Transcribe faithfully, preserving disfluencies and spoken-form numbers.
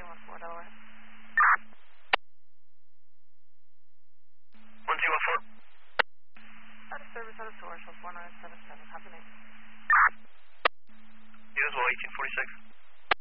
two one four, Delaware. one two one four. Out of service, out of source, four nine seven seven. Have a night.